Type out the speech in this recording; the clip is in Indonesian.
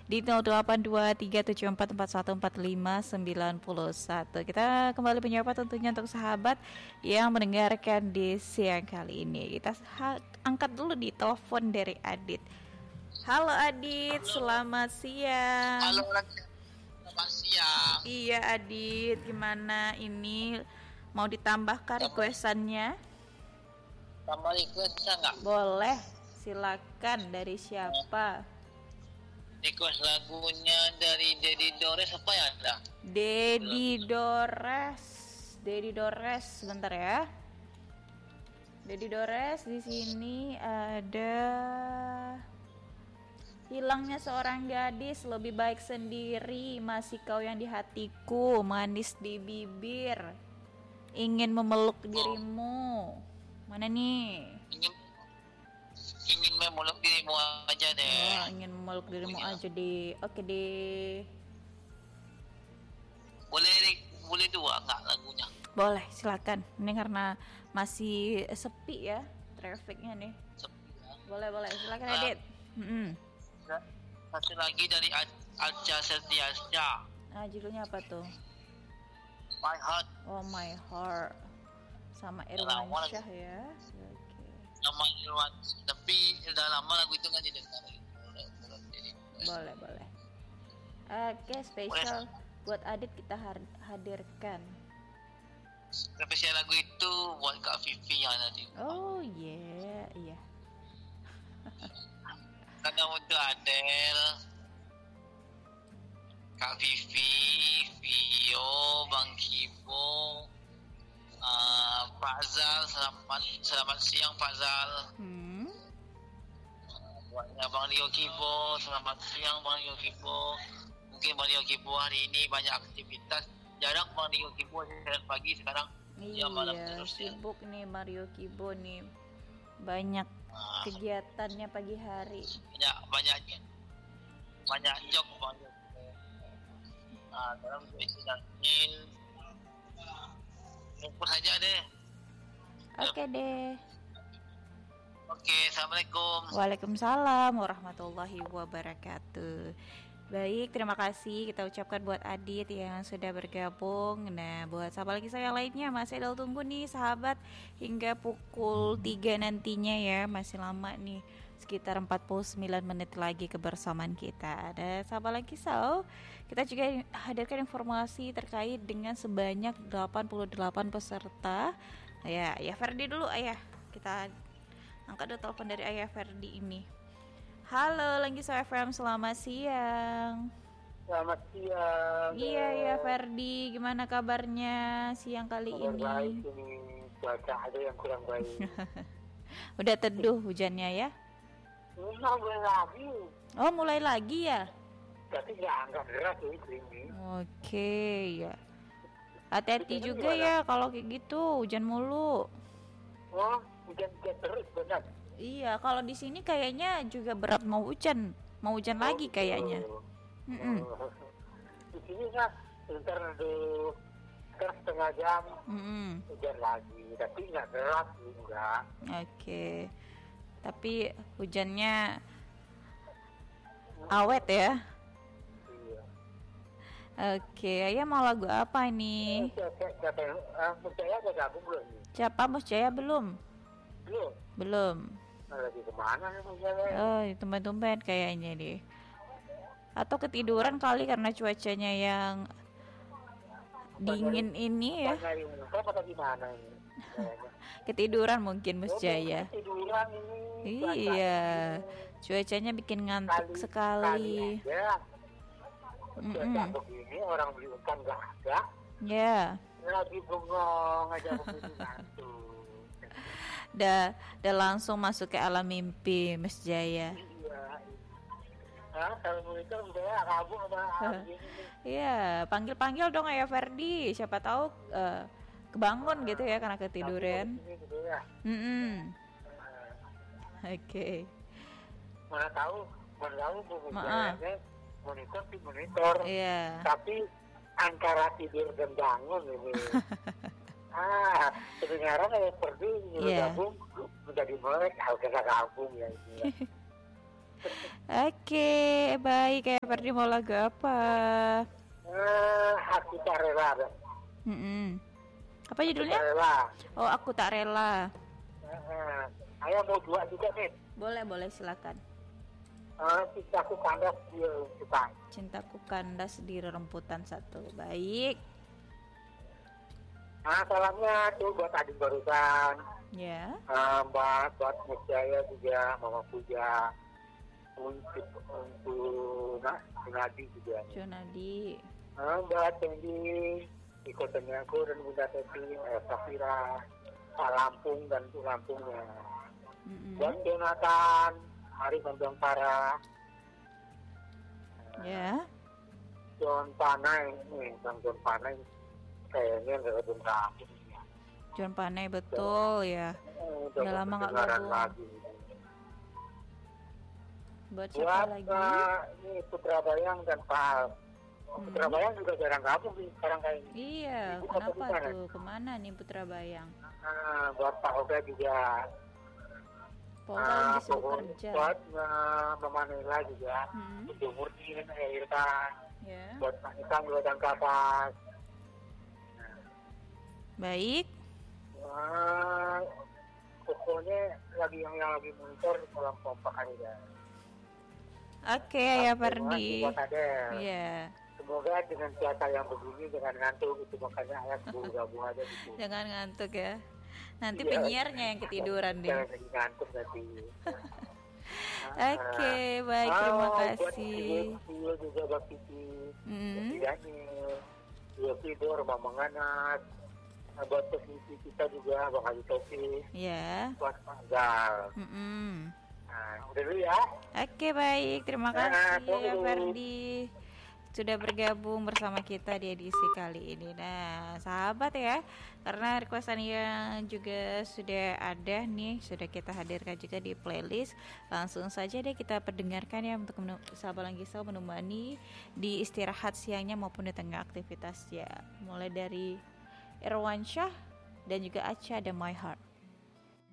di 082374414591. Kita kembali menyapa tentunya untuk sahabat yang mendengarkan di siang kali ini. Kita angkat dulu di telepon dari Adit. Halo Adit, selamat siang. Halo, selamat siang. Iya Adit, gimana ini? Mau ditambahkan requestannya? Tambah request nggak? Boleh, silakan. Dari siapa? Request lagunya dari Dedi Dores apa ya ada? Dedi Dores, sebentar ya. Dedi Dores di sini ada. Hilangnya seorang gadis, lebih baik sendiri, masih kau yang di hatiku, manis di bibir, ingin memeluk dirimu. Mana nih? Ingin memeluk dirimu aja deh. Oh, ingin memeluk dirimu aja deh. Oke deh. Boleh dua nggak lagunya? Boleh, silakan. Ini karena masih sepi ya, trafficnya nih. Boleh, silakan Adit. Satu lagi dari Acha Setiasya. Nah, judulnya apa tuh? My Heart. Oh, My Heart. Sama Irwan Syah ya. Oke. Nama Irwan, tapi udah lama lagu itu nggak didengar. Boleh. Oke, spesial buat Adit kita hadirkan. Spesial lagu itu buat Kak Vivi yang tadi. Oh iya. Karena untuk Adele, Kak Vivi, Vio, Bang Kibo, Pak Zal, selamat siang Pak Zal. Buatnya Bang Rio Kibo, selamat siang Bang Rio Kibo. Mungkin Bang Rio Kibo hari ini banyak aktivitas. Jarang Bang Rio Kibo siaran pagi, sekarang iya, malam terus ya. Sibuk nih Mario Kibo nih. Banyak kegiatannya pagi hari. Banyak jok Bang Rio Kibo. Dalam isi Daniel. Lumpur saja deh. Oke deh. Oke, Assalamualaikum. Waalaikumsalam warahmatullahi wabarakatuh. Baik, terima kasih kita ucapkan buat Adit yang sudah bergabung. Nah, buat sahabat lagi saya lainnya masih ada tunggu nih sahabat hingga pukul 3 nantinya ya. Masih lama nih, sekitar 49 menit lagi kebersamaan kita. Ada sahabat lagi kita juga hadirkan informasi terkait dengan sebanyak 88 peserta. Ya Ferdi dulu ayah. Kita angkat dulu telepon dari ayah Ferdi ini. Halo, Langgiso FM, selamat siang. Selamat siang. Iya ya Ferdi, gimana kabarnya siang kali ini? Baik, ini cuaca ada yang kurang baik. Udah teduh hujannya ya? Mulai lagi. Oh, mulai lagi ya? Tapi nggak deras ini. Oke ya. Hati-hati juga ya kalau kayak gitu, hujan mulu. Oh, hujan terus benar. Iya, kalau di sini kayaknya juga berat mau hujan lagi kayaknya. Di sini kan setengah jam hujan lagi, tapi nggak deras juga. Oke, tapi hujannya awet ya. Iya. Oke, ayah mau lagu apa ini? Musjaya udah gabung belum? Siapa Musjaya belum? Belum. Lagi kemana nih Musjaya? Oh, tumben-tumben kayaknya deh. Atau ketiduran kali karena cuacanya yang dingin ini ya. Ketiduran mungkin Musjaya. Ketiduran ini. Iya, cuacanya bikin ngantuk sekali. Cuaca begini orang beli ikan nggak ada. Ya. Lagi bengong aja begitu ngantuk. Udah langsung masuk ke alam mimpi Mas Jaya. Iya. Assalamualaikum, saya kabur sama ini. Iya, panggil dong Ayah Ferdi. Siapa tahu kebangun gitu ya karena ketiduran. Gitu ya. Oke. Mana tahu monitor. Iya. Tapi antara tidur dan bangun ini. Kedengaran Ayah Ferdi gabung menjadi melek, harus gabung ya ini. Oke, baik ya Ferdi, mau lagu apa? Aku tak rela. Apa judulnya? Rela. Oh, Aku Tak Rela. Saya mau dua juga nih. Boleh silakan. Cintaku kandas di rumputan. Cintaku Kandas di Rerumputan 1. Baik. Salamnya tuh buat adik barusan, Ya. buat Mas Jaya juga, Mama Puja, untuk Nadi juga. Junadi. Mbak Tendi, ikotannya aku dan Bunda Teti, Safira, Pak Lampung dan Bu Lampungnya. Buat Jonathan, Arif dan Para, Ya. John Panay, Bang John Panay, kayaknya nggak belum kamu. John Panay, betul ya. Udah lama nggak gabung. lagi. Buat siapa Buat lagi? ini Putra Bayang dan Pak. Putra Bayang juga jarang gabung nih sekarang kayak ini. Iya, Ibu kenapa keputusan, tuh? Kemana nih Putra Bayang? Buat Pak Oga juga. Paul lagi sibuk kerja. Buat Mama Nela juga. Ibu Murti dan Irfan. Ya. Buat Pak Ikang juga dan Kapas. Baik. Pokoknya yang lagi monitor di kolam kompak aja. Oke ya Ferdi. Buat Adel. Iya. Semoga dengan cuaca yang begini dengan ngantuk itu makanya ayah gabung aja gitu. Jangan ngantuk ya. Nanti Iya. penyiarnya yang ketiduran deh. Jangan lagi ngantuk nanti. Oke, baik, terima Buat kasih. Tio juga buat Titi. Daniel, Tio Tidor, Mama Nganas. Buat teknisi kita juga Bang Haji Topi. Ya. Buat Pak Gal. Udah dulu ya. Oke, baik, terima Nah, kasih ya tunggu. Ferdi sudah bergabung bersama kita di edisi kali ini. Nah, sahabat ya, karena requestan yang juga sudah ada nih, sudah kita hadirkan juga di playlist. Langsung saja deh kita perdengarkan ya untuk sahabat Langgisau menemani di istirahat siangnya maupun di tengah aktivitas ya. Mulai dari Irwansyah dan juga Acha dan My Heart.